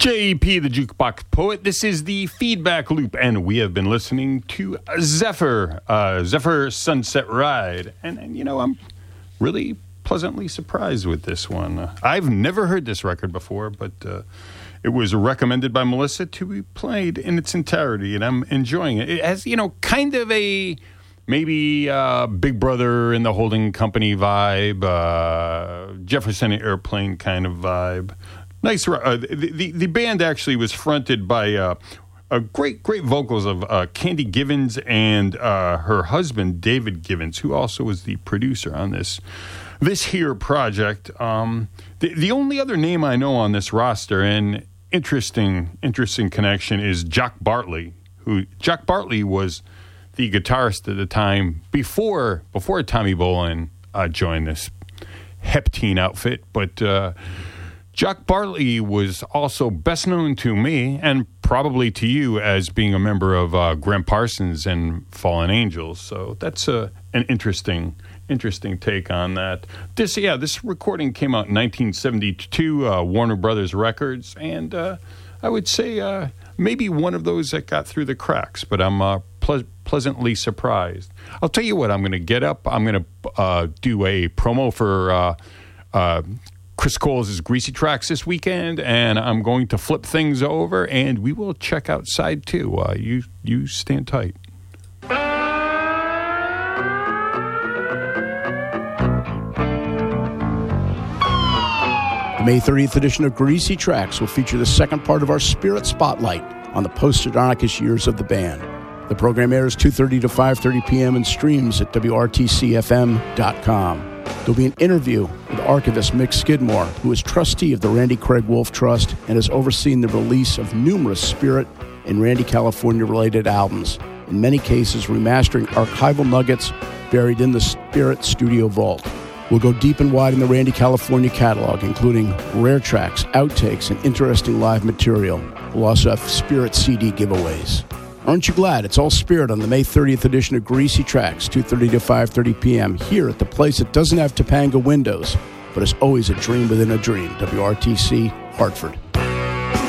J.P. the Jukebox Poet. This is the Feedback Loop, and we have been listening to Zephyr Sunset Ride. And you know, I'm really pleasantly surprised with this one. I've never heard this record before, but it was recommended by Melissa to be played in its entirety, and I'm enjoying it. It has, you know, kind of a maybe Big Brother and the Holding Company vibe, Jefferson Airplane kind of vibe. Nice. The band actually was fronted by great vocals of Candy Givens and her husband David Givens, who also was the producer on this here project. The only other name I know on this roster, and interesting connection, is Jock Bartley. Jock Bartley was the guitarist at the time before Tommy Bolin joined this Heptine outfit, but. Jock Bartley was also best known to me, and probably to you, as being a member of Graham Parsons and Fallen Angels. So that's an interesting take on that. This recording came out in 1972, Warner Brothers Records, and I would say maybe one of those that got through the cracks, but I'm pleasantly surprised. I'll tell you what, I'm going to get up. I'm going to do a promo for Chris Coles' Greasy Tracks this weekend, and I'm going to flip things over, and we will check out side 2. You stand tight. The May 30th edition of Greasy Tracks will feature the second part of our Spirit Spotlight on the post-Sardonicus years of the band. The program airs 2:30 to 5:30 p.m. and streams at WRTCFM.com. There'll be an interview with archivist Mick Skidmore, who is trustee of the Randy Craig Wolf Trust and has overseen the release of numerous Spirit and Randy California-related albums, in many cases remastering archival nuggets buried in the Spirit studio vault. We'll go deep and wide in the Randy California catalog, including rare tracks, outtakes, and interesting live material. We'll also have Spirit CD giveaways. Aren't you glad it's all Spirit on the May 30th edition of Greasy Tracks, 2:30 to 5:30 p.m. here at the place that doesn't have Topanga windows, but is always a dream within a dream, WRTC, Hartford.